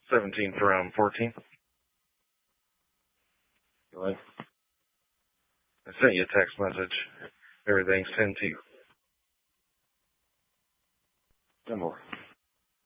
17 from 14. I sent you a text message. Everything's 10-2. 10 more.